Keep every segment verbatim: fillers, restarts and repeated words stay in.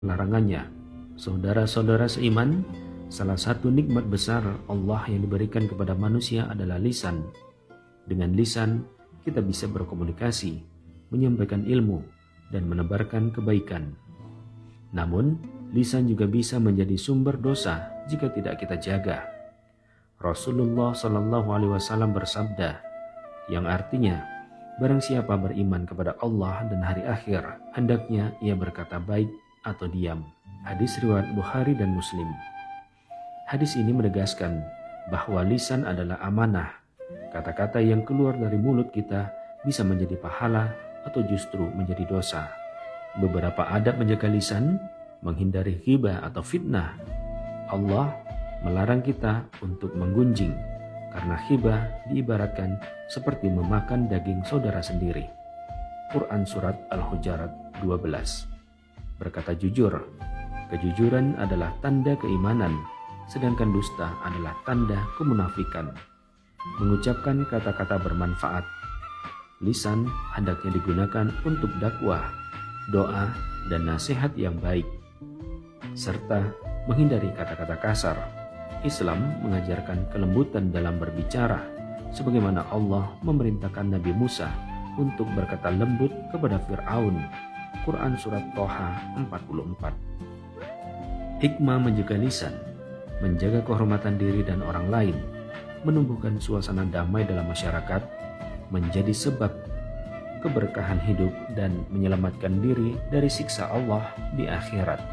larangannya. Saudara-saudara seiman, salah satu nikmat besar Allah yang diberikan kepada manusia adalah lisan. Dengan lisan, kita bisa berkomunikasi, menyampaikan ilmu, dan menebarkan kebaikan. Namun, lisan juga bisa menjadi sumber dosa jika tidak kita jaga. Rasulullah Shallallahu Alaihi Wasallam bersabda, yang artinya, barang siapa beriman kepada Allah dan hari akhir, hendaknya ia berkata baik atau diam. Hadis riwayat Bukhari dan Muslim. Hadis ini menegaskan bahwa lisan adalah amanah. Kata-kata yang keluar dari mulut kita bisa menjadi pahala atau justru menjadi dosa. Beberapa adab menjaga lisan, menghindari ghibah atau fitnah. Allah melarang kita untuk menggunjing, karena ghibah diibaratkan seperti memakan daging saudara sendiri. Quran Surat Al-Hujurat dua belas. Berkata jujur, kejujuran adalah tanda keimanan, sedangkan dusta adalah tanda kemunafikan. Mengucapkan kata-kata bermanfaat. Lisan hendaknya digunakan untuk dakwah, doa, dan nasihat yang baik, serta menghindari kata-kata kasar. Islam mengajarkan kelembutan dalam berbicara, sebagaimana Allah memerintahkan Nabi Musa untuk berkata lembut kepada Fir'aun. Quran Surat Toha empat puluh empat. Hikmah menjaga lisan, menjaga kehormatan diri dan orang lain, menumbuhkan suasana damai dalam masyarakat, menjadi sebab keberkahan hidup dan menyelamatkan diri dari siksa Allah di akhirat.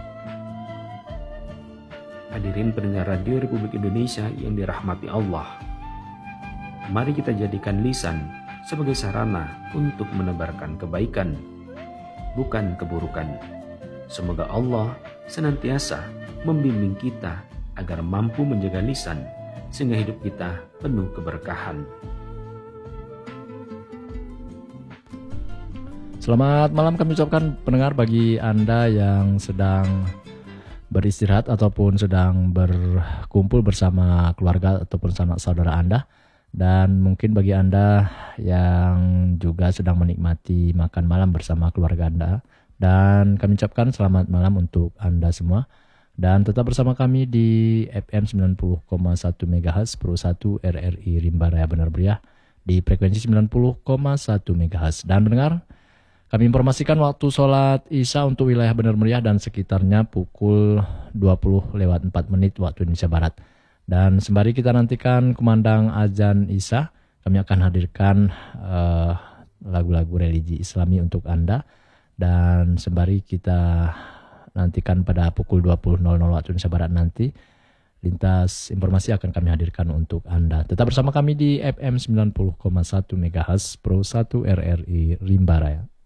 Hadirin pendengar radio Republik Indonesia yang dirahmati Allah, mari kita jadikan lisan sebagai sarana untuk menebarkan kebaikan, bukan keburukan. Semoga Allah senantiasa membimbing kita agar mampu menjaga lisan, sehingga hidup kita penuh keberkahan. Selamat malam kami ucapkan pendengar bagi Anda yang sedang beristirahat ataupun sedang berkumpul bersama keluarga ataupun sanak saudara Anda. Dan mungkin bagi Anda yang juga sedang menikmati makan malam bersama keluarga Anda. Dan kami ucapkan selamat malam untuk Anda semua. Dan tetap bersama kami di F M sembilan puluh koma satu MHz Pro satu R R I Rimba Raya Benar Meriah di frekuensi sembilan puluh koma satu MHz. Dan mendengar, kami informasikan waktu sholat Isya untuk wilayah Benar Meriah dan sekitarnya pukul dua puluh lewat empat menit waktu Indonesia Barat. Dan sembari kita nantikan kumandang azan Isya, kami akan hadirkan uh, lagu-lagu religi Islami untuk Anda. Dan sembari kita nantikan pada pukul dua puluh waktu Indonesia Barat nanti, lintas informasi akan kami hadirkan untuk Anda. Tetap bersama kami di F M sembilan puluh koma satu MHz Pro satu R R I Rimba Raya.